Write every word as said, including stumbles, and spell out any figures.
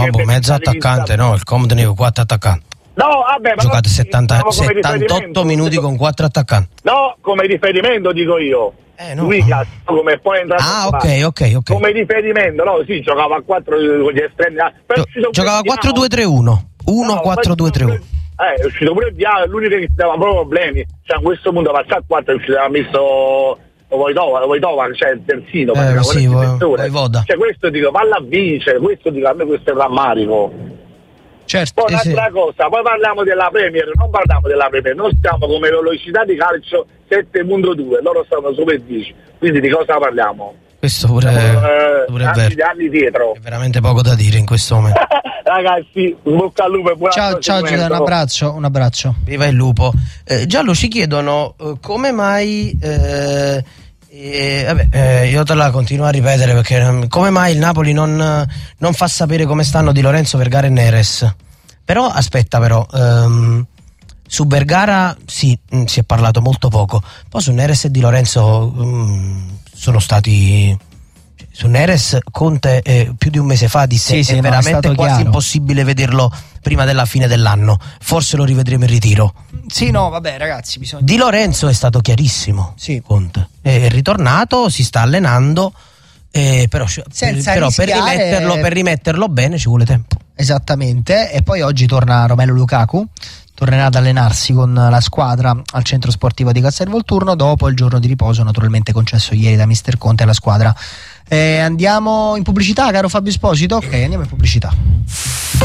boh, mezzo attaccante, no, il Como teneva quattro attaccanti. No, vabbè, ma giocate no, settanta, settantotto minuti con quattro attaccanti. No, come riferimento dico io. Eh, no. Lucas, come poi è entrato. Ah, ok, ok, ok. Come riferimento, no, sì, giocava a quattro con gli estremi. Gio- giocava a quattro due tre uno. uno quattro due tre uno. Eh, è uscito pure il Diavolo, è l'unico che si dava proprio problemi. Cioè, a questo punto passa a quattro, è uscito, ha messo Voitova, Voitova, cioè il terzino, eh, sì, Voivoda. Cioè, questo dico, palla a vincere, questo dico, a me questo è rammarico. Certo. Poi un'altra sì. cosa, poi parliamo della Premier, non parliamo della Premier, noi stiamo come velocità di calcio sette punto due, loro stanno super dieci, quindi di cosa parliamo? Questo pure, eh, pure è vero. Anni dietro. È veramente poco da dire in questo momento. Ragazzi, bocca al lupo e buona ciao ciao Giuda, un abbraccio, un abbraccio. Viva il lupo. Eh, Giallo, ci chiedono eh, come mai eh, eh, vabbè, eh, io te la continuo a ripetere perché um, come mai il Napoli non, non fa sapere come stanno Di Lorenzo, Vergara e Neres. Però aspetta però um, su Vergara sì, mh, si è parlato molto poco, poi su Neres e Di Lorenzo mh, sono stati, su Neres Conte eh, più di un mese fa disse sì, sì, è no, veramente è quasi chiaro. impossibile vederlo prima della fine dell'anno, forse lo rivedremo in ritiro. Sì, no, vabbè ragazzi, bisogna... Di Lorenzo è stato chiarissimo, sì. Conte è ritornato, si sta allenando, eh, però, Senza però per, rischiare... rimetterlo, per rimetterlo bene ci vuole tempo. Esattamente, e poi oggi torna Romelu Lukaku, tornerà ad allenarsi con la squadra al centro sportivo di Castelvolturno dopo il giorno di riposo naturalmente concesso ieri da mister Conte alla squadra. Eh, andiamo in pubblicità, caro Fabio Esposito? Ok, andiamo in pubblicità.